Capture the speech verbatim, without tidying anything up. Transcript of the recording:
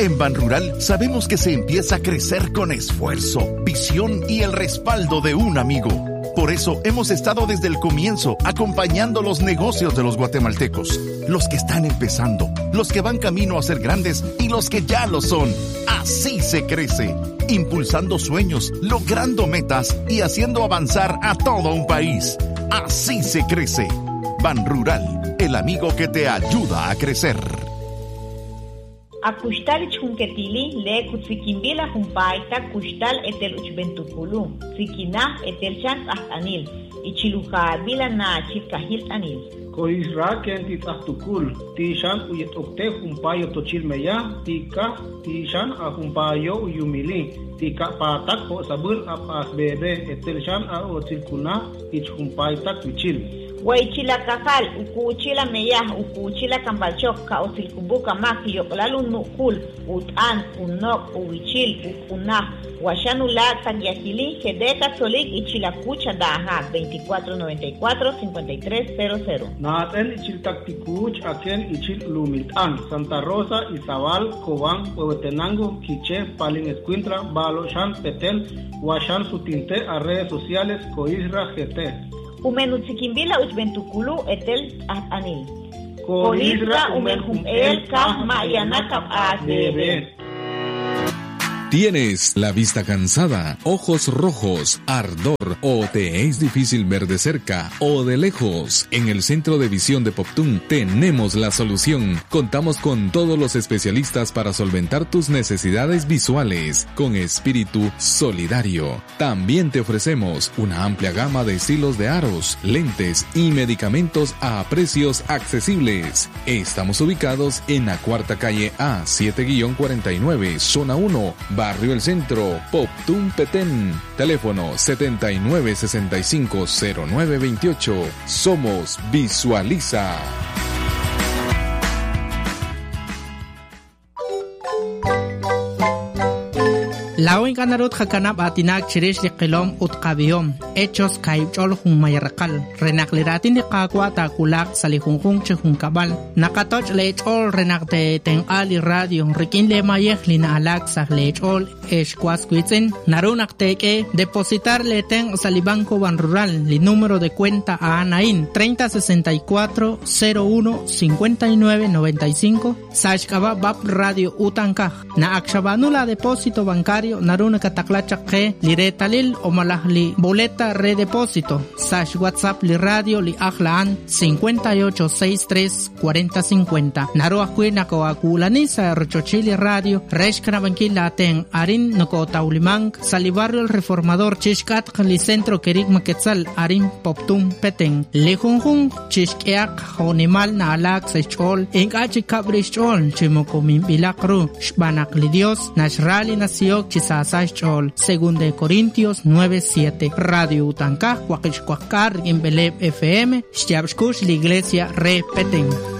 En Banrural sabemos que se empieza a crecer con esfuerzo, visión y el respaldo de un amigo. Por eso hemos estado desde el comienzo acompañando los negocios de los guatemaltecos, los que están empezando, los que van camino a ser grandes y los que ya lo son. Así se crece, impulsando sueños, logrando metas y haciendo avanzar a todo un país. Así se crece. Banrural, el amigo que te ayuda a crecer. A kustal chunquetili le kutsikimbila jumpaita kustal etel uchbentukulu tsikina etel chan anil ichiluja bila na chikahil anil Koisra ken titaktukul tishan uyet okte jumpayo tochilmeya tika tishan a jumpayo uyumili tika patak ho sabur apas bebe etel chan a otilkuna ich jumpaita kuchil Waichila kakal, ukuchila meyah, ukuchila kambalchok, kaosilkumbuka maki, yokolalun nukul, utan, unok, uwichil, ukunah, washanula, tagyakili, kedeka solik, ichila kucha daha, veinticuatro noventa y cuatro, cincuenta y tres cero cero. Naten ichil taktikuch, aken ichil lumiltan, Santa Rosa, Izabal, Cobán, Huehuetenango, Quiché, Palin Escuintra, Balo, Shan, Petel, Washan, Sutinte, a redes sociales, Coisra, G T. Umenutzikimbila uchbentukulu etel anil. Coisra umenhum el kah mayanakap adebe. ¿Tienes la vista cansada, ojos rojos, ardor o te es difícil ver de cerca o de lejos? En el Centro de Visión de Poptún tenemos la solución. Contamos con todos los especialistas para solventar tus necesidades visuales con espíritu solidario. También te ofrecemos una amplia gama de estilos de aros, lentes y medicamentos a precios accesibles. Estamos ubicados en la cuarta calle A siete cuarenta y nueve, zona uno, Barrio El Centro, Poptún, Petén. Teléfono setenta y nueve sesenta y cinco cero nueve veintiocho. Somos Visualiza. Lawin kanarut hakanap atinak chirish di qilom utqabiyom hechos kaibchol hung mayarqal renakliratin di qaqwa takulak salihungkung chehung kabal nakatoch lechol renakte tenqali radio rikin le mayeh lina alak sah lechol eshkwas kuitzen narunak teke depositar le ten salibanco Banrural li número de cuenta a Anain treinta sesenta y cuatro cero uno cincuenta y nueve noventa y cinco sashkaba bab radio utankaj na akshabanula depósito bancario naruna kataklachak ke liretalil o malahli boleta redepósito sash WhatsApp li radio li akhlaan cincuenta y ocho sesenta y tres cuarenta cincuenta naru akwina ko akulani sa rochochili radio reshkana bankila ten arin noko taulimang salibarrio el reformador chishkat li centro kerik maketzal arin Poptún Petén lejunjun chishkeak honimal na alak sechol enkachi kabrishol chimokomin bilakru shbanak li Dios nashrali nasiok chisasach chol según de Corintios nueve siete radio utankaj kwakishkwakar en Beleb F M shtiabshkush la iglesia re Petén.